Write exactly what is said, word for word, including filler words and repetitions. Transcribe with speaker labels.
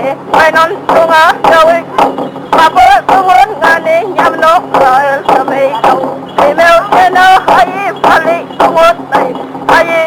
Speaker 1: quay non tung á rồi mà bữa tung lớn ngàn đi nhắm nó rồi sớm đi đâu thì mèo thế nó hay phải tung lớn này hay